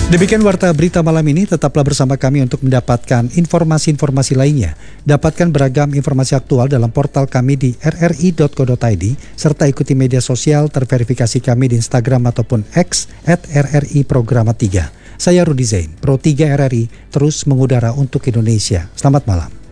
Demikian warta berita malam ini, tetaplah bersama kami untuk mendapatkan informasi-informasi lainnya. Dapatkan beragam informasi aktual dalam portal kami di rri.co.id, serta ikuti media sosial terverifikasi kami di Instagram ataupun X @RRI Programa 3. Saya Rudi Zain, Pro 3 RRI, terus mengudara untuk Indonesia. Selamat malam.